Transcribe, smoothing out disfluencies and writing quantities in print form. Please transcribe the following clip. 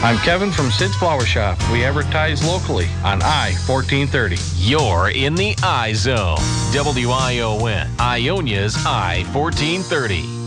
I'm Kevin from Sid's Flower Shop. We advertise locally on I-1430. You're in the I Zone. WION, Ionia's I-1430.